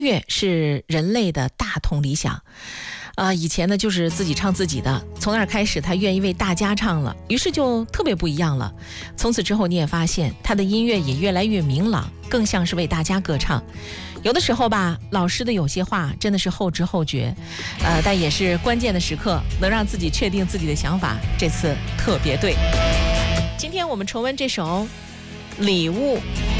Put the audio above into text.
乐是人类的大同理想。以前呢就是自己唱自己的，从那儿开始他愿意为大家唱了，于是就特别不一样了。从此之后你也发现他的音乐也越来越明朗，更像是为大家歌唱。有的时候吧，老师的有些话真的是后知后觉，但也是关键的时刻能让自己确定自己的想法，这次特别对。今天我们重温这首《礼物》。